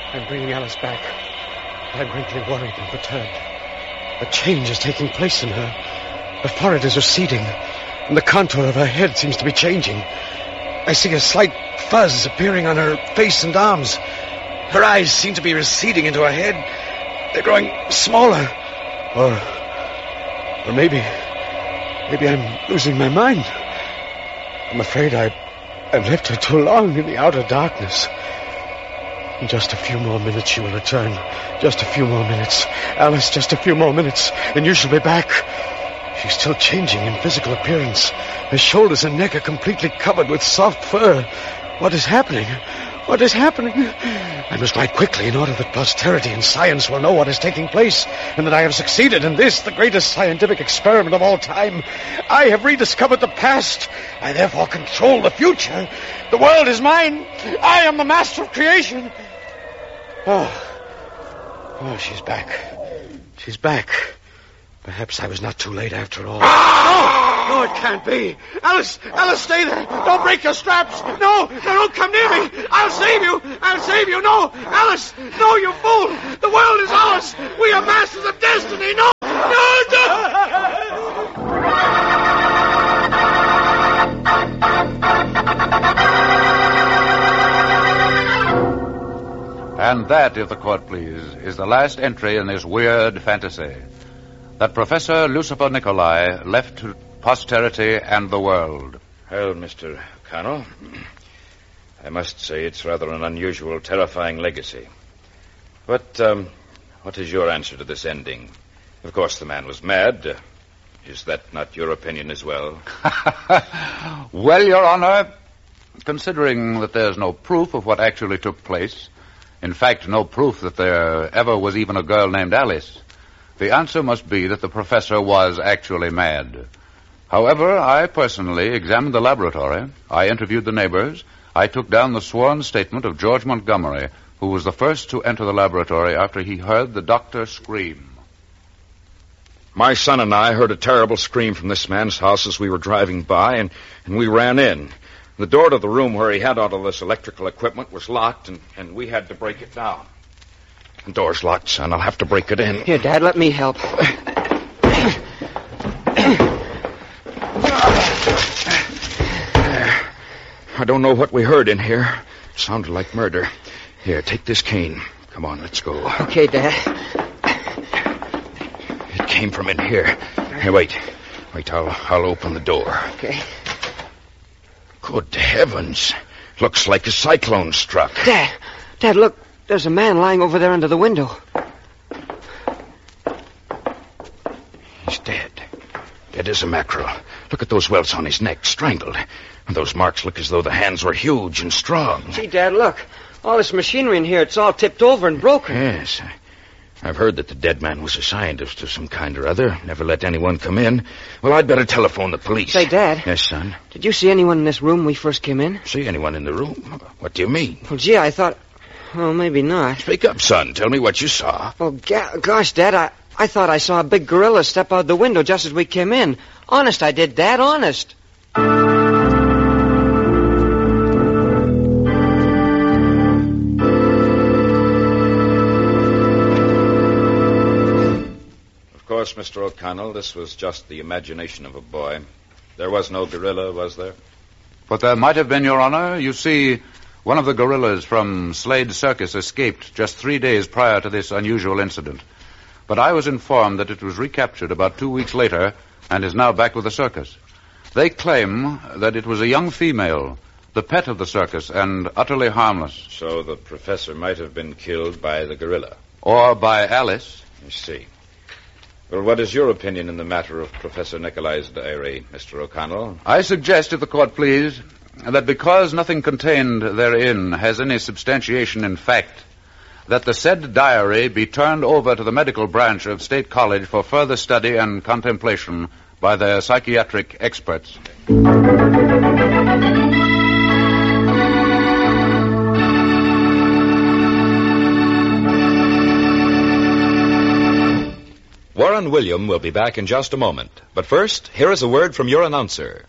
I'm bringing Alice back. I'm greatly worried and perturbed. A change is taking place in her. Her forehead is receding, and the contour of her head seems to be changing. I see a slight fuzz appearing on her face and arms. Her eyes seem to be receding into her head. They're growing smaller. Or maybe I'm losing my mind. I'm afraid I've left her too long in the outer darkness. In just a few more minutes she will return. Just a few more minutes. Alice, just a few more minutes, and you shall be back. She's still changing in physical appearance. Her shoulders and neck are completely covered with soft fur. What is happening? What is happening? I must write quickly in order that posterity and science will know what is taking place, and that I have succeeded in this, the greatest scientific experiment of all time. I have rediscovered the past. I therefore control the future. The world is mine. I am the master of creation. Oh, she's back. She's back. Perhaps I was not too late after all. No, it can't be. Alice, stay there. Don't break your straps. No, don't come near me. I'll save you. No, Alice, no, you fool. The world is ours. We are masters of destiny. No. And that, if the court please, is the last entry in this weird fantasy. That Professor Lucifer Nicolai left to posterity and the world. Well, Mr. O'Connell, I must say it's rather an unusual, terrifying legacy. But what is your answer to this ending? Of course, the man was mad. Is that not your opinion as well? Well, Your Honor, considering that there's no proof of what actually took place, in fact, no proof that there ever was even a girl named Alice, the answer must be that the professor was actually mad. However, I personally examined the laboratory. I interviewed the neighbors. I took down the sworn statement of George Montgomery, who was the first to enter the laboratory after he heard the doctor scream. My son and I heard a terrible scream from this man's house as we were driving by, and we ran in. The door to the room where he had all of this electrical equipment was locked, and we had to break it down. The door's locked, son. I'll have to break it in. Here, Dad, let me help. I don't know what we heard in here. It sounded like murder. Here, take this cane. Come on, let's go. Okay, Dad. It came from in here. Here, wait. I'll open the door. Okay. Good heavens. Looks like a cyclone struck. Dad, look. There's a man lying over there under the window. He's dead. Dead as a mackerel. Look at those welts on his neck, strangled. And those marks look as though the hands were huge and strong. Gee, Dad, look. All this machinery in here, it's all tipped over and broken. Yes. I've heard that the dead man was a scientist of some kind or other. Never let anyone come in. Well, I'd better telephone the police. Say, Dad. Yes, son? Did you see anyone in this room when we first came in? See anyone in the room? What do you mean? Well, gee, I thought... Well, maybe not. Speak up, son. Tell me what you saw. Well, gosh, Dad, I thought I saw a big gorilla step out the window just as we came in. Honest, I did, Dad, honest. Of course, Mr. O'Connell, this was just the imagination of a boy. There was no gorilla, was there? But there might have been, Your Honor. You see, one of the gorillas from Slade Circus escaped just 3 days prior to this unusual incident. But I was informed that it was recaptured about 2 weeks later and is now back with the circus. They claim that it was a young female, the pet of the circus, and utterly harmless. So the professor might have been killed by the gorilla. Or by Alice. I see. Well, what is your opinion in the matter of Professor Nicolai's diary, Mr. O'Connell? I suggest, if the court please, that because nothing contained therein has any substantiation in fact, that the said diary be turned over to the medical branch of State College for further study and contemplation by their psychiatric experts. Warren William will be back in just a moment. But first, here is a word from your announcer.